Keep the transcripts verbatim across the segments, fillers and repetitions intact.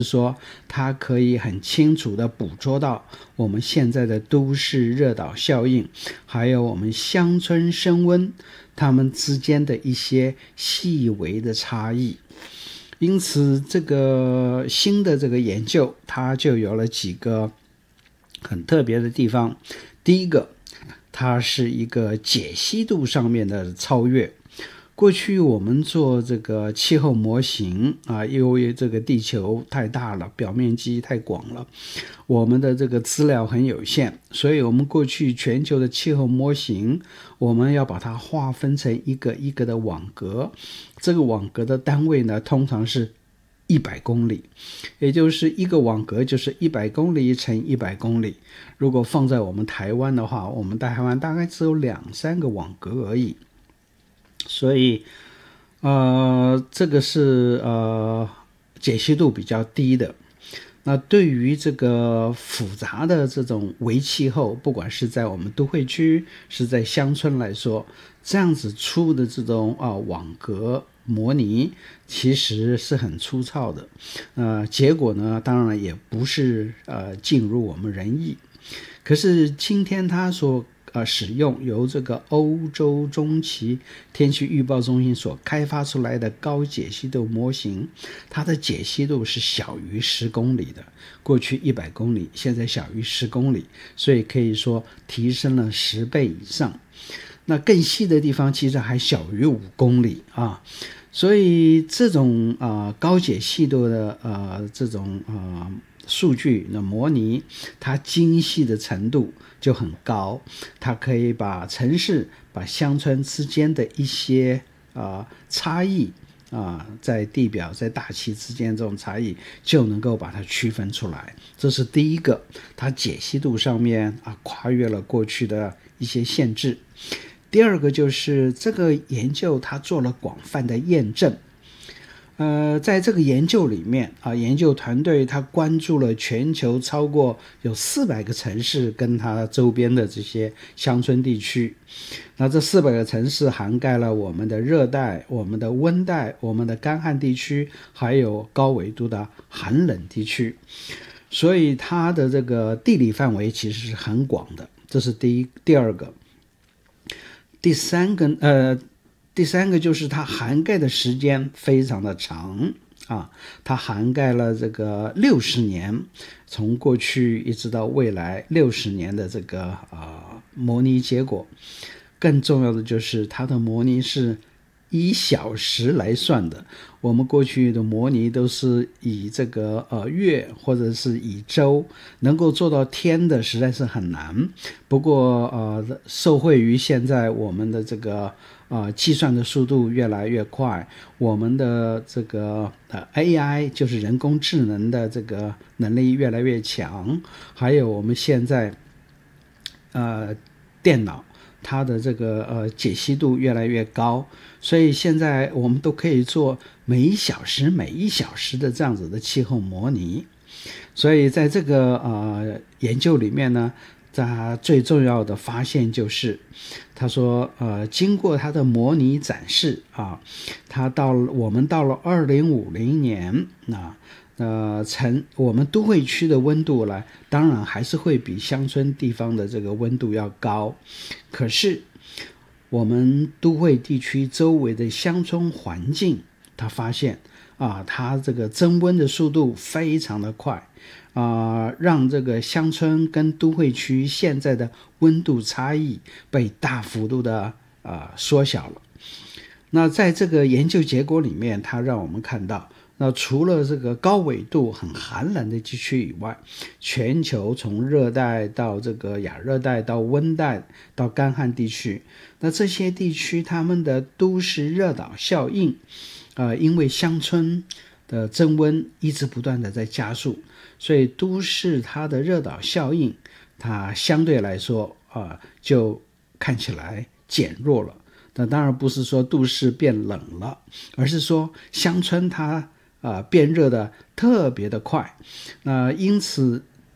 说它可以很清楚地捕捉到我们现在的都市热岛效应，还有我们乡村升温它们之间的一些细微的差异。因此这个新的这个研究它就有了几个很特别的地方。第一个，它是一个解析度上面的超越。过去我们做这个气候模型啊，因为这个地球太大了，表面积太广了，我们的这个资料很有限，所以我们过去全球的气候模型，我们要把它划分成一个一个的网格，这个网格的单位呢，通常是一百公里，也就是一个网格就是一百公里乘一百公里。如果放在我们台湾的话，我们台湾大概只有两三个网格而已。所以呃，这个是呃解析度比较低的。那对于这个复杂的这种微气候，不管是在我们都会区是在乡村来说，这样子出的这种啊、呃、网格模拟其实是很粗糙的，呃，结果呢当然也不是呃尽如我们人意。可是今天他所呃，使用由这个欧洲中期天气预报中心所开发出来的高解析度模型，它的解析度是小于十公里的，过去一百公里，现在小于十公里，所以可以说提升了十倍以上。那更细的地方其实还小于五公里啊，所以这种啊、呃、高解析度的呃这种啊。呃数据的模拟，它精细的程度就很高，它可以把城市把乡村之间的一些啊、呃、差异啊、呃，在地表在大气之间这种差异就能够把它区分出来。这是第一个，它解析度上面啊跨越了过去的一些限制。第二个就是这个研究它做了广泛的验证。呃，在这个研究里面啊，研究团队他关注了全球超过有四百个城市跟它周边的这些乡村地区。那这四百个城市涵盖了我们的热带、我们的温带、我们的干旱地区，还有高纬度的寒冷地区。所以它的这个地理范围其实是很广的，这是第一。第二个，第三个呃。第三个就是它涵盖的时间非常的长啊，它涵盖了这个六十年，从过去一直到未来六十年的这个啊、呃、模拟结果。更重要的就是它的模拟是以小时来算的，我们过去的模拟都是以这个呃月或者是以周，能够做到天的实在是很难。不过呃，受惠于现在我们的这个呃计算的速度越来越快，我们的这个呃 A I 就是人工智能的这个能力越来越强，还有我们现在呃电脑它的这个呃解析度越来越高，所以现在我们都可以做每一小时每一小时的这样子的气候模拟。所以在这个呃研究里面呢，他最重要的发现就是他说呃经过他的模拟展示啊，他到我们到了二零五零年啊呃，城我们都会区的温度呢，当然还是会比乡村地方的这个温度要高，可是我们都会地区周围的乡村环境，他发现啊，它这个增温的速度非常的快啊，让这个乡村跟都会区现在的温度差异被大幅度的啊缩小了。那在这个研究结果里面，它让我们看到，那除了这个高纬度很寒冷的地区以外，全球从热带到这个亚热带到温带到干旱地区，那这些地区他们的都市热岛效应呃，因为乡村的增温一直不断的在加速，所以都市它的热岛效应它相对来说啊、呃、就看起来减弱了。那当然不是说都市变冷了，而是说乡村它啊、呃、变热的特别的快。那因此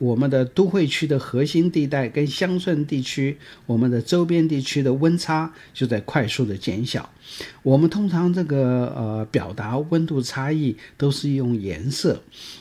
我们的都会区的核心地带跟乡村地区，我们的周边地区的温差就在快速的减小。我们通常这个呃表达温度差异都是用颜色，